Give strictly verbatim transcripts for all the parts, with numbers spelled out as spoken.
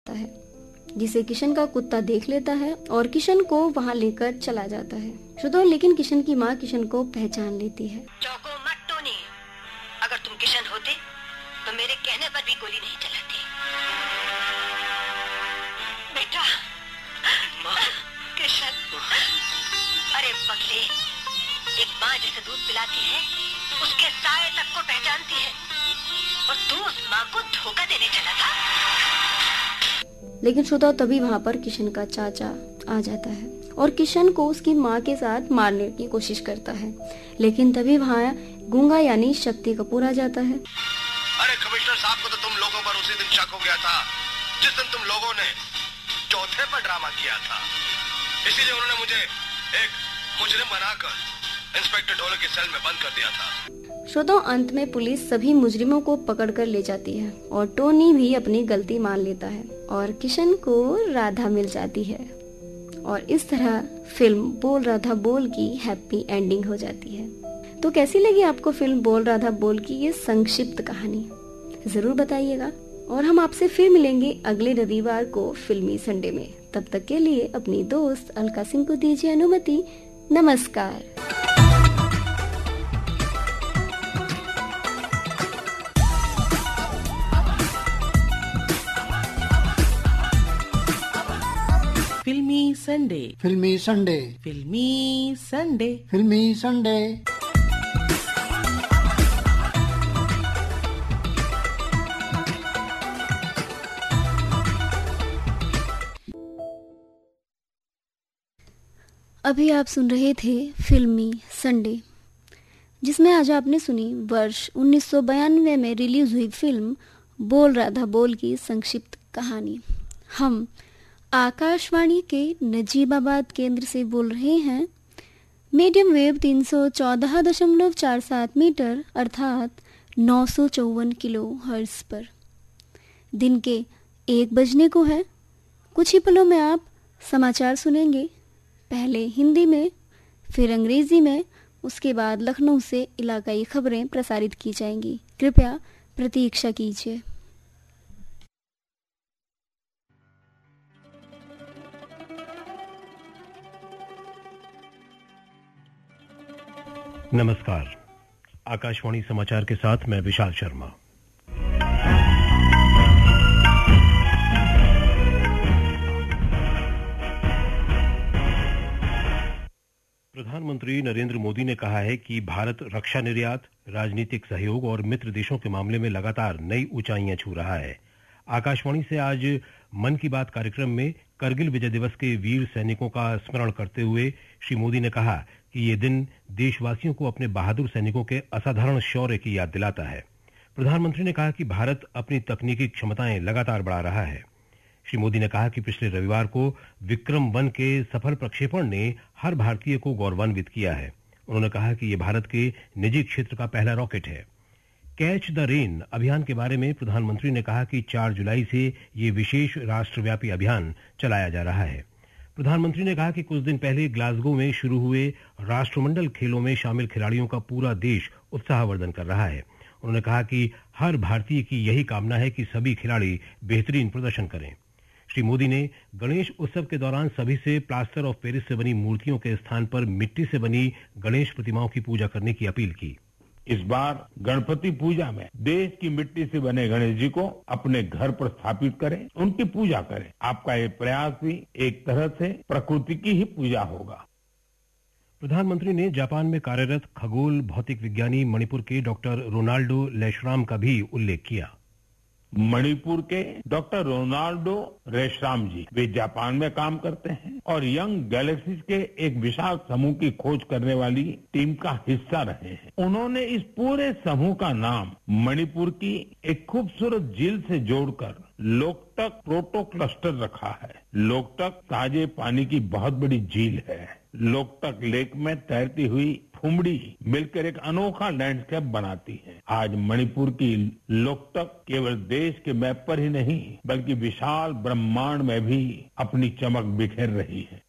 आता है, जिसे किशन का कुत्ता देख लेता है और किशन को वहाँ लेकर चला जाता है। श्रोताओ, लेकिन किशन की माँ किशन को पहचान लेती है। चौको मत टोनी, अगर तुम किशन होते तो मेरे कहने पर भी गोली नहीं चलाती। बेटा, किशन, अरे पगले, एक माँ जिसे दूध पिलाती है उसके साए तक को पहचानती है, और तू उस माँ को धोखा देने चला था। लेकिन श्रोताओ, तभी वहाँ पर किशन का चाचा आ जाता है और किशन को उसकी माँ के साथ मारने की कोशिश करता है, लेकिन तभी वहाँ गूंगा यानी शक्ति कपूर आ जाता है। अरे कमिश्नर साहब को तो तुम लोगों पर उसी दिन शक हो गया था जिस दिन तुम लोगों ने चौथे पर ड्रामा किया था, इसीलिए उन्होंने मुझे एक मुजरिम बनाकर इंस्पेक्टर ढोले के सेल में बंद कर दिया था। श्रोताओं, अंत में पुलिस सभी मुजरिमों को पकड़कर ले जाती है और टोनी भी अपनी गलती मान लेता है और किशन को राधा मिल जाती है, और इस तरह फिल्म बोल राधा बोल की हैप्पी एंडिंग हो जाती है। तो कैसी लगी आपको फिल्म बोल राधा बोल की ये संक्षिप्त कहानी, जरूर बताइएगा। और हम आपसे फिर मिलेंगे अगले रविवार को फिल्मी संडे में। तब तक के लिए अपनी दोस्त अलका सिंह को दीजिए अनुमति। नमस्कार। फिल्मी संडे, फिल्मी संडे, फिल्मी संडे, फिल्मी संडे। अभी आप सुन रहे थे फिल्मी संडे, जिसमें आज आपने सुनी वर्ष उन्नीस सौ बयानवे में रिलीज हुई फिल्म बोल राधा बोल की संक्षिप्त कहानी। हम आकाशवाणी के नजीबाबाद केंद्र से बोल रहे हैं। मीडियम वेव तीन सौ चौदह दशमलव चार सात मीटर अर्थात नौ सौ चौवन किलो हर्ट्ज पर। दिन के एक बजने को है। कुछ ही पलों में आप समाचार सुनेंगे, पहले हिंदी में फिर अंग्रेजी में, उसके बाद लखनऊ से इलाकाई खबरें प्रसारित की जाएंगी। कृपया प्रतीक्षा कीजिए। नमस्कार, आकाशवाणी समाचार के साथ मैं विशाल शर्मा। प्रधानमंत्री नरेंद्र मोदी ने कहा है कि भारत रक्षा निर्यात, राजनीतिक सहयोग और मित्र देशों के मामले में लगातार नई ऊंचाइयां छू रहा है। आकाशवाणी से आज मन की बात कार्यक्रम में करगिल विजय दिवस के वीर सैनिकों का स्मरण करते हुए श्री मोदी ने कहा कि ये दिन देशवासियों को अपने बहादुर सैनिकों के असाधारण शौर्य की याद दिलाता है। प्रधानमंत्री ने कहा कि भारत अपनी तकनीकी क्षमताएं लगातार बढ़ा रहा है। श्री मोदी ने कहा कि पिछले रविवार को विक्रम वन के सफल प्रक्षेपण ने हर भारतीय को गौरवान्वित किया है। उन्होंने कहा कि ये भारत के निजी क्षेत्र का पहला रॉकेट है। कैच द रेन अभियान के बारे में प्रधानमंत्री ने कहा कि चार जुलाई से ये विशेष राष्ट्रव्यापी अभियान चलाया जा रहा है। प्रधानमंत्री ने कहा कि कुछ दिन पहले ग्लासगो में शुरू हुए राष्ट्रमंडल खेलों में शामिल खिलाड़ियों का पूरा देश उत्साहवर्धन कर रहा है। उन्होंने कहा कि हर भारतीय की यही कामना है कि सभी खिलाड़ी बेहतरीन प्रदर्शन करें। श्री मोदी ने गणेश उत्सव के दौरान सभी से प्लास्टर ऑफ पेरिस से बनी मूर्तियों के स्थान पर मिट्टी से बनी गणेश प्रतिमाओं की पूजा करने की अपील की। इस बार गणपति पूजा में देश की मिट्टी से बने गणेश जी को अपने घर पर स्थापित करें, उनकी पूजा करें। आपका ये प्रयास भी एक तरह से प्रकृति की ही पूजा होगा। प्रधानमंत्री ने जापान में कार्यरत खगोल भौतिक विज्ञानी मणिपुर के डॉक्टर रोनाल्डो लेशराम का भी उल्लेख किया। मणिपुर के डॉक्टर रोनाल्डो रेशराम जी, वे जापान में काम करते हैं और यंग गैलेक्सीज के एक विशाल समूह की खोज करने वाली टीम का हिस्सा रहे हैं। उन्होंने इस पूरे समूह का नाम मणिपुर की एक खूबसूरत झील से जोड़कर लोकटक प्रोटो क्लस्टर रखा है। लोकटक ताजे पानी की बहुत बड़ी झील है। लोकटक लेक में तैरती हुई फुमड़ी मिलकर एक अनोखा लैंडस्केप बनाती है। आज मणिपुर की लोकटक केवल देश के मैप पर ही नहीं बल्कि विशाल ब्रह्मांड में भी अपनी चमक बिखेर रही है।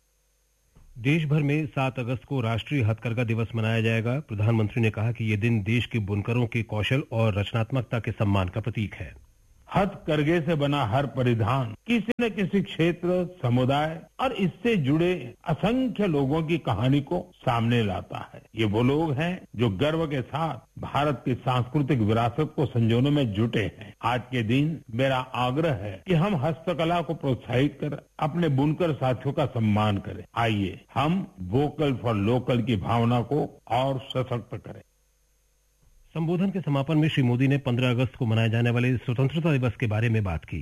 देश भर में सात अगस्त को राष्ट्रीय हथकरघा दिवस मनाया जाएगा। प्रधानमंत्री ने कहा कि ये दिन देश के बुनकरों के कौशल और रचनात्मकता के सम्मान का प्रतीक है। हथकरघे से बना हर परिधान किसी न किसी क्षेत्र, समुदाय और इससे जुड़े असंख्य लोगों की कहानी को सामने लाता है। ये वो लोग हैं जो गर्व के साथ भारत की सांस्कृतिक विरासत को संजोने में जुटे हैं। आज के दिन मेरा आग्रह है कि हम हस्तकला को प्रोत्साहित कर अपने बुनकर साथियों का सम्मान करें। आइए हम वोकल फॉर लोकल की भावना को और सशक्त करें। संबोधन के समापन में श्री मोदी ने पंद्रह अगस्त को मनाए जाने वाले स्वतंत्रता दिवस के बारे में बात की।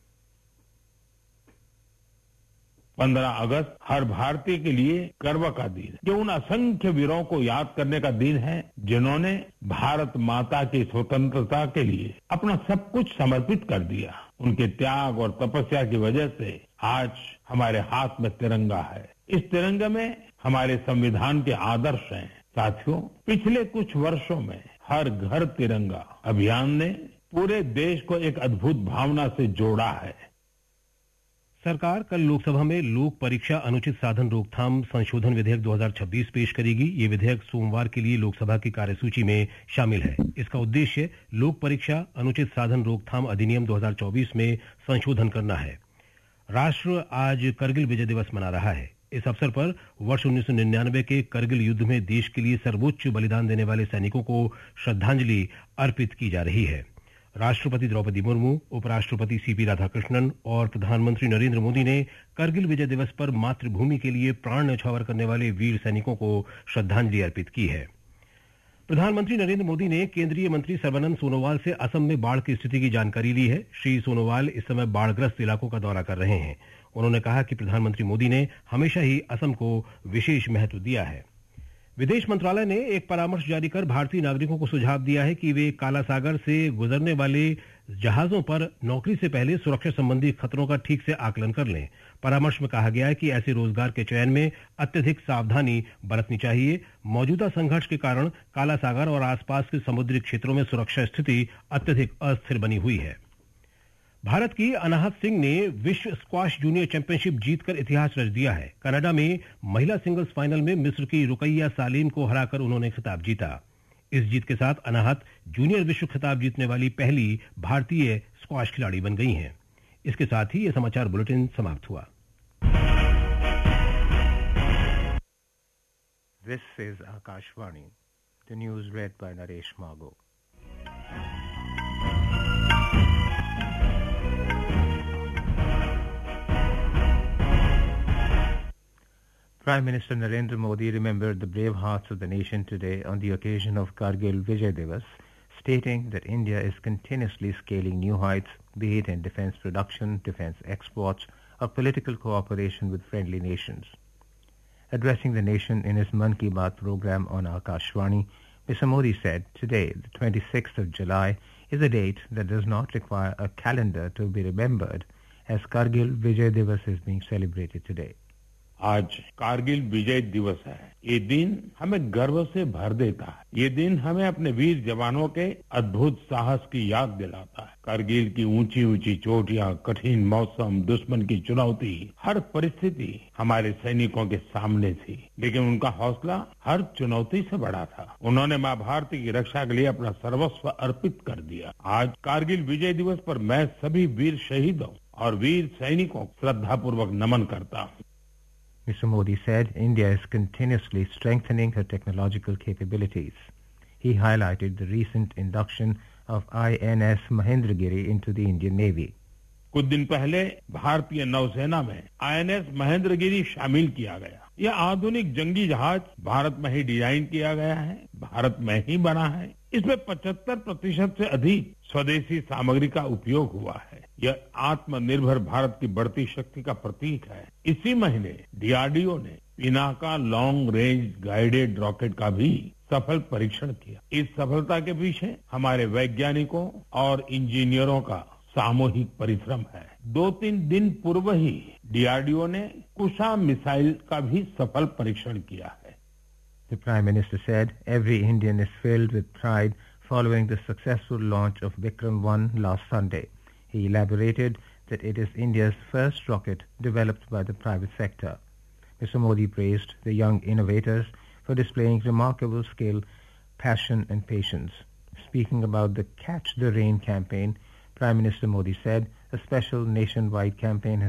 पंद्रह अगस्त हर भारतीय के लिए गर्व का दिन है, जो उन असंख्य वीरों को याद करने का दिन है जिन्होंने भारत माता की स्वतंत्रता के लिए अपना सब कुछ समर्पित कर दिया। उनके त्याग और तपस्या की वजह से आज हमारे हाथ में तिरंगा है। इस तिरंगे में हमारे संविधान के आदर्श हैं। साथियों, पिछले कुछ वर्षों में हर घर तिरंगा अभियान ने पूरे देश को एक अद्भुत भावना से जोड़ा है। सरकार कल लोकसभा में लोक परीक्षा अनुचित साधन रोकथाम संशोधन विधेयक दो हज़ार छब्बीस पेश करेगी। ये विधेयक सोमवार के लिए लोकसभा की कार्यसूची में शामिल है। इसका उद्देश्य लोक परीक्षा अनुचित साधन रोकथाम अधिनियम दो हज़ार चौबीस में संशोधन करना है। राष्ट्र आज करगिल विजय दिवस मना रहा है। इस अवसर पर वर्ष उन्नीस सौ निन्यानवे के करगिल युद्ध में देश के लिए सर्वोच्च बलिदान देने वाले सैनिकों को श्रद्धांजलि अर्पित की जा रही है। राष्ट्रपति द्रौपदी मुर्मू, उपराष्ट्रपति सीपी राधाकृष्णन और प्रधानमंत्री नरेंद्र मोदी ने करगिल विजय दिवस पर मातृभूमि के लिए प्राण न्यौछावर करने वाले वीर सैनिकों को श्रद्धांजलि अर्पित की है। प्रधानमंत्री नरेंद्र मोदी ने केंद्रीय मंत्री सर्बानंद सोनोवाल से असम में बाढ़ की स्थिति की जानकारी ली है। श्री सोनोवाल इस समय बाढ़ग्रस्त इलाकों का दौरा कर रहे हैं। उन्होंने कहा कि प्रधानमंत्री मोदी ने हमेशा ही असम को विशेष महत्व दिया है। विदेश मंत्रालय ने एक परामर्श जारी कर भारतीय नागरिकों को सुझाव दिया है कि वे काला सागर से गुजरने वाले जहाजों पर नौकरी से पहले सुरक्षा संबंधी खतरों का ठीक से आकलन कर लें। परामर्श में कहा गया है कि ऐसे रोजगार के चयन में अत्यधिक सावधानी बरतनी चाहिए। मौजूदा संघर्ष के कारण काला सागर और आसपास के समुद्री क्षेत्रों में सुरक्षा स्थिति अत्यधिक अस्थिर बनी हुई है। भारत की अनाहत सिंह ने विश्व स्क्वाश जूनियर चैंपियनशिप जीतकर इतिहास रच दिया है। कनाडा में महिला सिंगल्स फाइनल में मिस्र की रुकैया सालीम को हराकर उन्होंने खिताब जीता। इस जीत के साथ अनाहत जूनियर विश्व खिताब जीतने वाली पहली भारतीय स्क्वाश खिलाड़ी बन गई हैं। इसके साथ ही यह समाचार बुलेटिन समाप्त हुआ। This is Akashvani. The news read by Naresh Mago. Prime Minister Narendra Modi remembered the brave hearts of the nation today on the occasion of Kargil Vijay Divas, stating that India is continuously scaling new heights, be it in defense production, defense exports, or political cooperation with friendly nations. Addressing the nation in his Mann Ki Baat program on Akashvani, Mister Modi said, today, the twenty-sixth of July, is a date that does not require a calendar to be remembered, as Kargil Vijay Divas is being celebrated today. आज कारगिल विजय दिवस है। ये दिन हमें गर्व से भर देता है। ये दिन हमें अपने वीर जवानों के अद्भुत साहस की याद दिलाता है। कारगिल की ऊंची ऊंची चोटियां, कठिन मौसम, दुश्मन की चुनौती, हर परिस्थिति हमारे सैनिकों के सामने थी, लेकिन उनका हौसला हर चुनौती से बड़ा था। उन्होंने मां भारती की रक्षा के लिए अपना सर्वस्व अर्पित कर दिया। आज कारगिल विजय दिवस पर मैं सभी वीर शहीदों और वीर सैनिकों को श्रद्धापूर्वक नमन करता हूँ। Mister Modi said India is continuously strengthening her technological capabilities. He highlighted the recent induction of I N S Mahendragiri into the Indian Navy. कुछ दिन पहले भारतीय नौसेना में आई एन एस महेंद्रगिरी शामिल किया गया। यह आधुनिक जंगी जहाज भारत में ही डिजाइन किया गया है, भारत में ही बना है। इसमें पचहत्तर प्रतिशत से अधिक स्वदेशी सामग्री का उपयोग हुआ है। यह आत्मनिर्भर भारत की बढ़ती शक्ति का प्रतीक है। इसी महीने डी आर डी ओ ने Pinaka long range guided rocket का भी सफल परीक्षण किया। इस सफलता के पीछे हमारे वैज्ञानिकों और इंजीनियरों का सामूहिक परिश्रम है। दो तीन दिन पूर्व ही डी आर डी ओ ने कुशा मिसाइल का भी सफल परीक्षण किया है। The Prime Minister said every Indian is filled with pride following the successful launch of Vikram one last Sunday. He elaborated that it is India's first rocket developed by the private sector. Mister Modi praised the young innovators for displaying remarkable skill, passion and patience. Speaking about the Catch the Rain campaign, Prime Minister Modi said a special nationwide campaign has